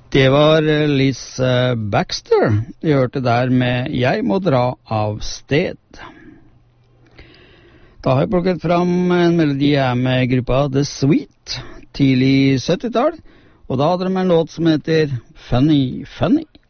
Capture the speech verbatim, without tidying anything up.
Det var Liz Baxter. Vi hørte der med «Jeg må dra av sted». Da har jeg plukket fram en melodi her med gruppa The Sweet, tidlig syttitall, og da hadde de en låt som heter Funny Funny.